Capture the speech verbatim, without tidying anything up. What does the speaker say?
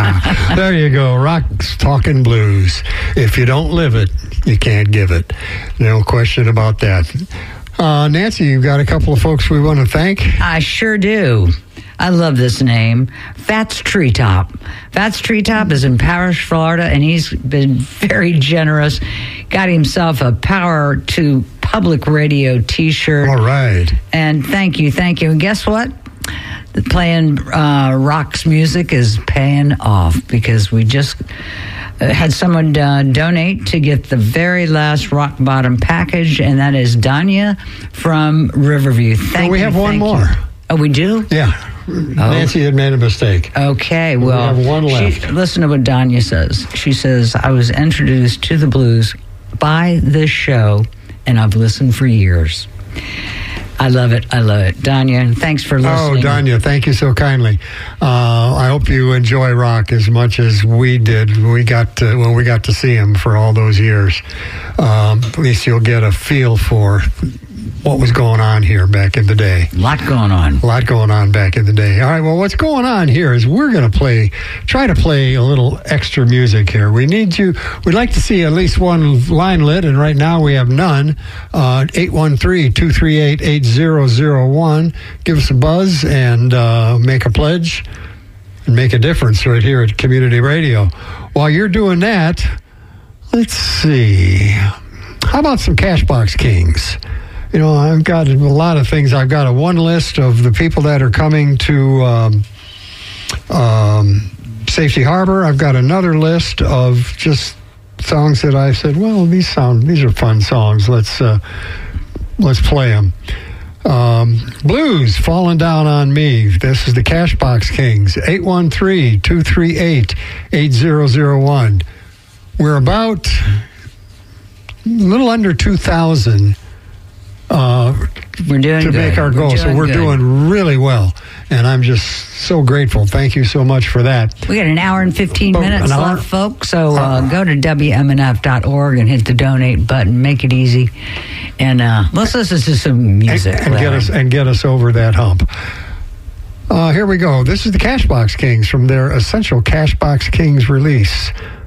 There you go. Rock's Talking Blues. If you don't live it, you can't give it. No question about that. Uh, Nancy, you've got a couple of folks we want to thank. I sure do. I love this name. Fats Treetop. Fats Treetop is in Parrish, Florida, and he's been very generous. Got himself a Power to Public Radio t-shirt. All right. And thank you, thank you. And guess what? Playing uh, Rock's music is paying off because we just had someone uh, donate to get the very last Rock Bottom package, and that is Danya from Riverview. Thank well, we you. have one more. You. Oh, we do? Yeah. Oh. Nancy had made a mistake. Okay, well, we have one left. She, listen to what Danya says. She says, I was introduced to the blues by this show, and I've listened for years. I love it. I love it. Danya, thanks for listening. Oh, Danya, thank you so kindly. Uh, I hope you enjoy rock as much as we did. We got to, when we got to see him for all those years. Um, at least you'll get a feel for what was going on here back in the day. A lot going on. A lot going on back in the day. All right, well, what's going on here is we're going to play, try to play a little extra music here. We need you, we'd like to see at least one line lit, and right now we have none. Uh, eight one three, two three eight, eight zero zero one. Give us a buzz and uh, make a pledge and make a difference right here at Community Radio. While you're doing that, let's see. How about some Cashbox Kings? You know, I've got a lot of things. I've got a one list of the people that are coming to um, um, Safety Harbor. I've got another list of just songs that I said, well, these sound, these are fun songs. Let's uh, let's play them. Um, Blues, Falling Down on Me. This is the Cashbox Kings. eight one three, two three eight, eight zero zero one. We're about a little under two thousand. Uh, we're doing to good. make our goal. We're so we're good. doing really well. And I'm just so grateful. Thank you so much for that. We got an hour and fifteen oh, minutes hour? left, folks. So uh, uh, go to W M N F dot org and hit the donate button. Make it easy. And uh, let's listen to some music. And, and, get us, and get us over that hump. Uh, here we go. This is the Cashbox Kings from their Essential Cashbox Kings release.